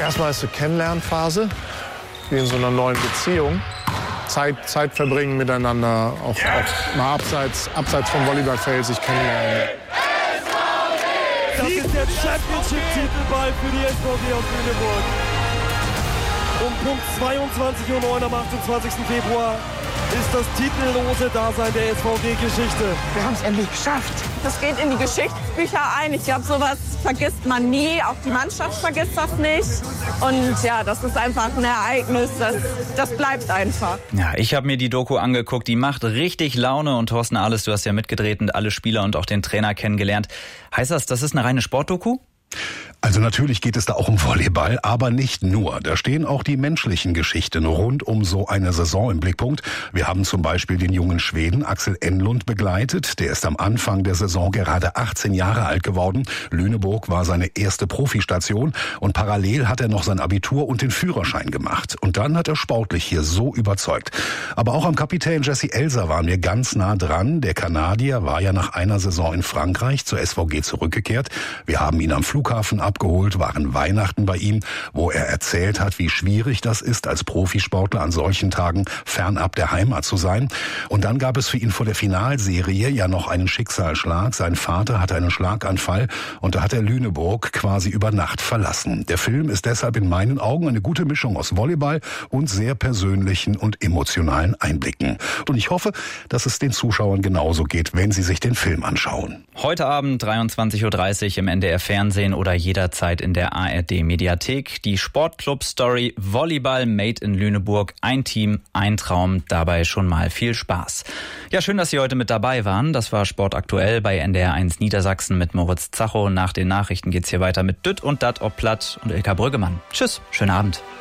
Erstmal ist eine Kennenlernphase, wie in so einer neuen Beziehung. Zeit verbringen miteinander, auch mal abseits vom Volleyballfeld sich kennenlernen. Das ist der Championship-Titelball für die SVG aus Lüneburg. Um Punkt 22:09 am 28. Februar ist das titellose Dasein der SVG-Geschichte. Wir haben es endlich geschafft. Das geht in die Geschichtsbücher ein. Ich glaube, sowas vergisst man nie. Auch die Mannschaft vergisst das nicht. Und ja, das ist einfach ein Ereignis. Das bleibt einfach. Ja, ich habe mir die Doku angeguckt. Die macht richtig Laune. Und Thorsten Ahles, du hast ja mitgedreht und alle Spieler und auch den Trainer kennengelernt. Heißt das ist eine reine Sportdoku? Also natürlich geht es da auch um Volleyball, aber nicht nur. Da stehen auch die menschlichen Geschichten rund um so eine Saison im Blickpunkt. Wir haben zum Beispiel den jungen Schweden Axel Enlund begleitet. Der ist am Anfang der Saison gerade 18 Jahre alt geworden. Lüneburg war seine erste Profistation und parallel hat er noch sein Abitur und den Führerschein gemacht. Und dann hat er sportlich hier so überzeugt. Aber auch am Kapitän Jesse Elser waren wir ganz nah dran. Der Kanadier war ja nach einer Saison in Frankreich zur SVG zurückgekehrt. Wir haben ihn am Flughafen abgeholt, waren Weihnachten bei ihm, wo er erzählt hat, wie schwierig das ist, als Profisportler an solchen Tagen fernab der Heimat zu sein. Und dann gab es für ihn vor der Finalserie ja noch einen Schicksalsschlag. Sein Vater hatte einen Schlaganfall und da hat er Lüneburg quasi über Nacht verlassen. Der Film ist deshalb in meinen Augen eine gute Mischung aus Volleyball und sehr persönlichen und emotionalen Einblicken. Und ich hoffe, dass es den Zuschauern genauso geht, wenn sie sich den Film anschauen. Heute Abend 23:30 Uhr im NDR Fernsehen oder jederzeit in der ARD Mediathek. Die Sportclub-Story Volleyball Made in Lüneburg. Ein Team, ein Traum. Dabei schon mal viel Spaß. Ja, schön, dass Sie heute mit dabei waren. Das war Sport aktuell bei NDR1 Niedersachsen mit Moritz Zacho. Nach den Nachrichten geht's hier weiter mit Düt und Dat ob Platt und Ilka Brüggemann. Tschüss, schönen Abend.